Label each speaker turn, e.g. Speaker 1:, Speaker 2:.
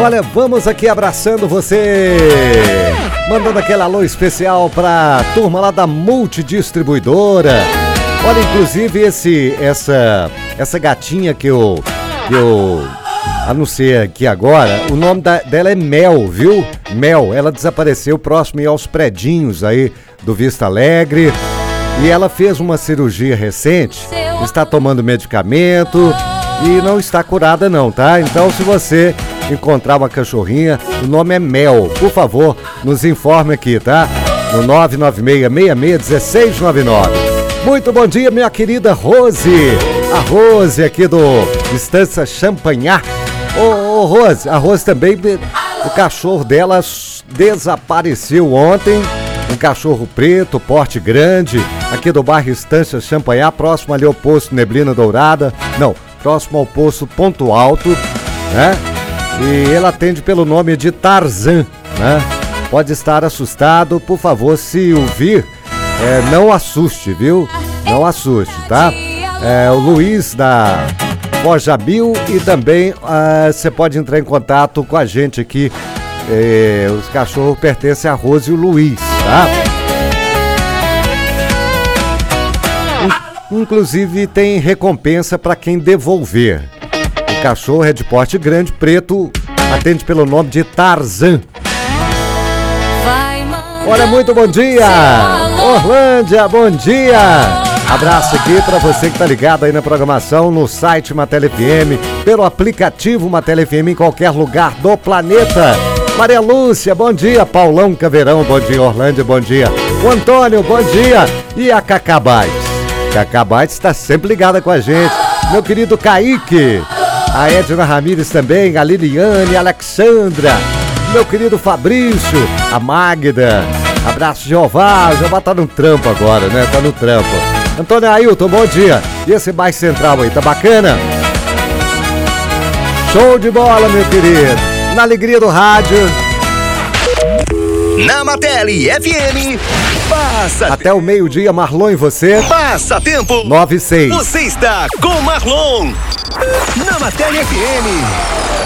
Speaker 1: Olha, vamos aqui abraçando você, mandando aquele alô especial pra turma lá da Multidistribuidora. Olha, inclusive essa gatinha que eu anunciei aqui agora, o nome dela é Mel, viu? Mel, ela desapareceu próximo aos predinhos aí do Vista Alegre e ela fez uma cirurgia recente, está tomando medicamento e não está curada não, tá? Então se você encontrar uma cachorrinha, o nome é Mel, por favor, nos informe aqui, tá? No 996661699. Muito bom dia, minha querida Rose. A Rose aqui do Estância Champanhar. Ô Rose, a Rose também, o cachorro dela desapareceu ontem. Um cachorro preto, porte grande, aqui do bairro Estância Champanhar, próximo ali ao posto Neblina Dourada. Não, próximo ao posto Ponto Alto, né? E ele atende pelo nome de Tarzan, né? Pode estar assustado, por favor, se o vir, não assuste, viu? Não assuste, tá? O Luiz da Forjabil e também você pode entrar em contato com a gente aqui. Os cachorros pertencem a Rose e o Luiz, tá? Inclusive tem recompensa para quem devolver. O cachorro é de porte grande, preto, atende pelo nome de Tarzan. Olha, muito bom dia! Orlândia, bom dia! Abraço aqui para você que tá ligado aí na programação, no site Matéria FM, pelo aplicativo Matéria FM em qualquer lugar do planeta. Maria Lúcia, bom dia. Paulão Caveirão, bom dia. Orlândia, bom dia. O Antônio, bom dia. E a Cacá Bytes. Cacá Bytes está sempre ligada com a gente. Meu querido Kaique. A Edna Ramírez também, a Liliane, a Alexandra, meu querido Fabrício, a Magda, abraço Jeová. Jeová tá no trampo agora, né? Tá no trampo. Antônio Ailton, bom dia. E esse bairro central aí, tá bacana? Show de bola, meu querido. Na alegria do rádio.
Speaker 2: Na Matéria FM, passa.
Speaker 1: Até o meio-dia, Marlon e você.
Speaker 2: Passa tempo.
Speaker 1: 9-6.
Speaker 2: Você está com Marlon. Na Matéria FM.